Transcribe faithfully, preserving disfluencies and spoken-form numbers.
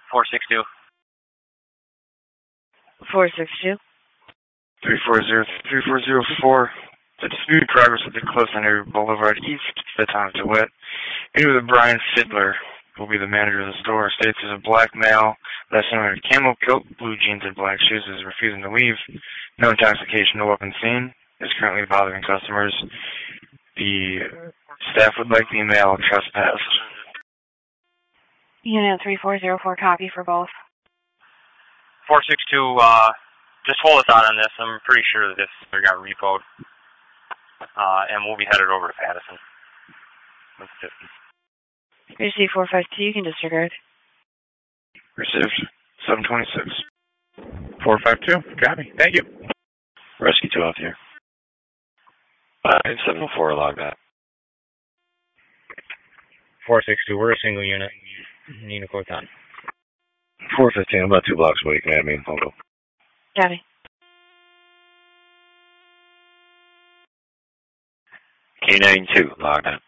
four six two. four six two. three four zero three four zero four. The disputed progress of the Close on Erie Boulevard East, the Tom DeWitt. Interview with Brian Fiddler, who will be the manager of the store. States there's a black male, last name of camo coat, blue jeans, and black shoes, is refusing to leave. No intoxication, no weapon seen. Is currently bothering customers. The staff would like the email trespass. Unit three four zero four, copy for both. four six two, uh, just hold us out on this. I'm pretty sure that this got repoed. Uh, and we'll be headed over to Pattison. Receive four five two, you can disregard. Received. seven twenty-six. four five two, copy. Thank you. Rescue two out here. five seven oh four, log that. four six two, we're a single unit. Nina Corton. four fifteen, I'm about two blocks away. Can I have me? I'll go. Copy. K ninety-two, log that.